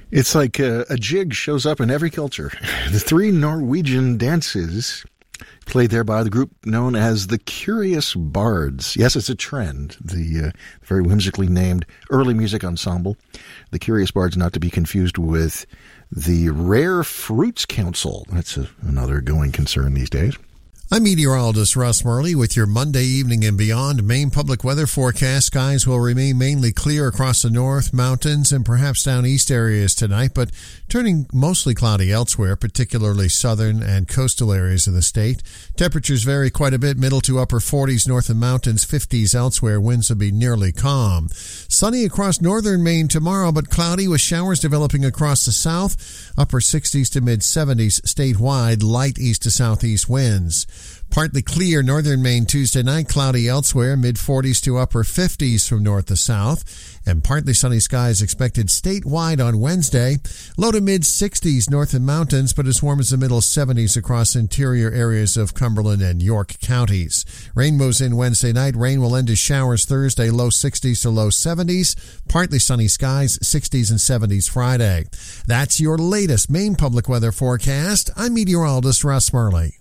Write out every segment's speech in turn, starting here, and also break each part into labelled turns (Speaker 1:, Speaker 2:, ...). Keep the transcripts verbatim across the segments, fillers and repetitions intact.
Speaker 1: It's like a, a jig shows up in every culture. The three Norwegian dances played there by the group known as the Curious Bards. Yes, it's a trend. The uh, very whimsically named early music ensemble. The Curious Bards, not to be confused with the Rare Fruits Council. That's a, another going concern these days.
Speaker 2: I'm meteorologist Russ Murley with your Monday evening and beyond Maine public weather forecast. Skies will remain mainly clear across the north, mountains, and perhaps down east areas tonight, but turning mostly cloudy elsewhere, particularly southern and coastal areas of the state. Temperatures vary quite a bit, middle to upper forties north of mountains, fifties elsewhere. Winds will be nearly calm. Sunny across northern Maine tomorrow, but cloudy with showers developing across the south, upper sixties to mid seventies statewide, light east to southeast winds. Partly clear northern Maine Tuesday night, cloudy elsewhere, mid forties to upper fifties from north to south, and partly sunny skies expected statewide on Wednesday, low to mid sixties north of mountains, but as warm as the middle seventies across interior areas of Cumberland and York counties. Rain moves in Wednesday night. Rain will end as showers Thursday, low sixties to low seventies, partly sunny skies, sixties and seventies Friday. That's your latest Maine public weather forecast. I'm meteorologist Russ Murley.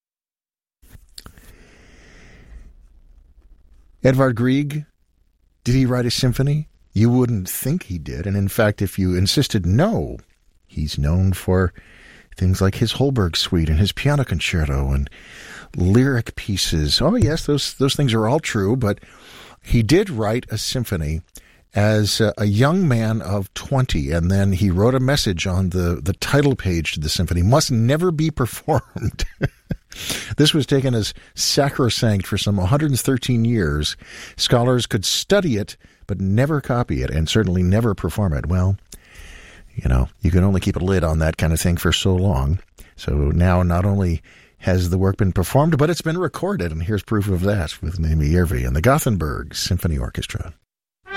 Speaker 1: Edvard Grieg, did he write a symphony? You wouldn't think he did. And in fact, if you insisted no, he's known for things like his Holberg Suite and his piano concerto and lyric pieces. Oh, yes, those those things are all true, but he did write a symphony as a, a young man of twenty, and then he wrote a message on the, the title page to the symphony, must never be performed. This was taken as sacrosanct for some one hundred thirteen years. Scholars could study it, but never copy it, and certainly never perform it. Well, you know, you can only keep a lid on that kind of thing for so long. So now not only has the work been performed, but it's been recorded, and here's proof of that with Amy Yervy and the Gothenburg Symphony Orchestra.